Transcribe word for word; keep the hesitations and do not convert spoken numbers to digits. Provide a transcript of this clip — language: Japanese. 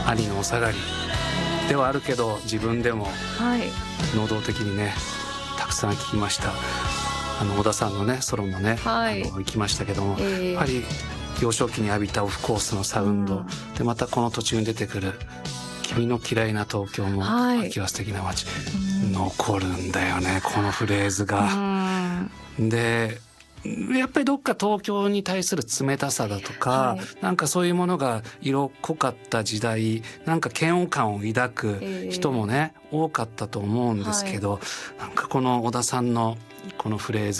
兄のお下がりではあるけど、自分でも能動的にねたくさん聴きました。あの小田さんのねソロもね、はい、あの行きましたけども、えー、やっぱり幼少期に浴びたオフコースのサウンド、うん、でまたこの途中に出てくる君の嫌いな東京も、はい、秋は素敵な街、うん、残るんだよねこのフレーズが、うん、でやっぱりどっか東京に対する冷たさだとか、はい、なんかそういうものが色濃かった時代、なんか嫌悪感を抱く人もね、えー、多かったと思うんですけど、はい、なんかこの小田さんのこのフレーズ